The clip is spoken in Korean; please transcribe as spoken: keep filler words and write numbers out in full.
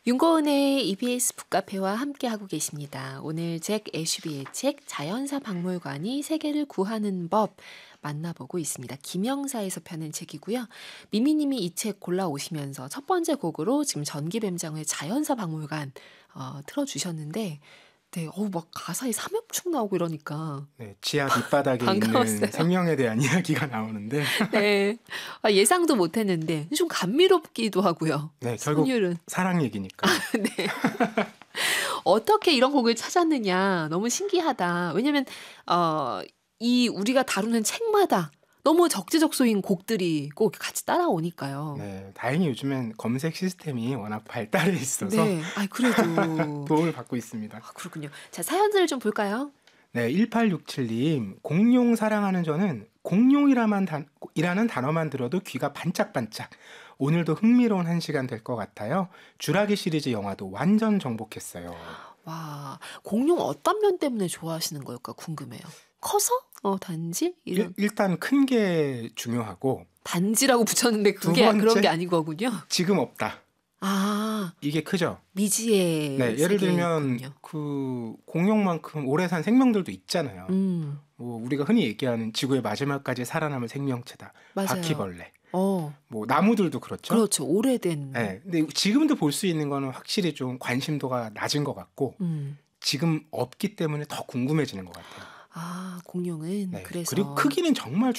윤고은의 이비에스 북카페와 함께하고 계십니다. 오늘 잭 애슈비의 책 자연사 박물관이 세계를 구하는 법 만나보고 있습니다. 김영사에서 펴낸 책이고요. 미미님이 이 책 골라오시면서 첫 번째 곡으로 지금 전기뱀장어의 자연사 박물관 어, 틀어주셨는데 네, 어우, 막 가사에 삼엽충 나오고 이러니까 네, 지하 밑바닥에 반가웠어요. 있는 생명에 대한 이야기가 나오는데 네, 아, 예상도 못했는데 좀 감미롭기도 하고요. 네, 결국 선율은 사랑 얘기니까. 네. 어떻게 이런 곡을 찾았느냐 너무 신기하다. 왜냐면 어, 이 우리가 다루는 책마다 너무 적재적소인 곡들이 꼭 같이 따라오니까요. 네, 다행히 요즘엔 검색 시스템이 워낙 발달해 있어서 네, 아 그래도 도움을 받고 있습니다. 아, 그렇군요. 자, 사연들을 좀 볼까요? 네, 일팔육칠님 공룡 사랑하는 저는 공룡이라만 단, 이라는 단어만 들어도 귀가 반짝반짝. 오늘도 흥미로운 한 시간 될 것 같아요. 주라기 시리즈 영화도 완전 정복했어요. 와, 공룡 어떤 면 때문에 좋아하시는 걸까 궁금해요. 커서? 어, 단지? 이런. 일, 일단 큰 게 중요하고 단지라고 붙였는데 두 그게 번째, 그런 게 아닌 거군요. 지금 없다. 아, 이게 크죠. 미지의 네, 예를 들면 세계군요. 그 공룡만큼 오래 산 생명들도 있잖아요. 음, 뭐 우리가 흔히 얘기하는 지구의 마지막까지 살아남을 생명체다. 맞아요. 바퀴벌레. 어, 뭐 나무들도 그렇죠. 그렇죠. 오래된. 네, 근데 지금도 볼 수 있는 거는 확실히 좀 관심도가 낮은 것 같고 음. 지금 없기 때문에 더 궁금해지는 것 같아요. 아, 공룡은 네, 그래서 그리고 크기는 정말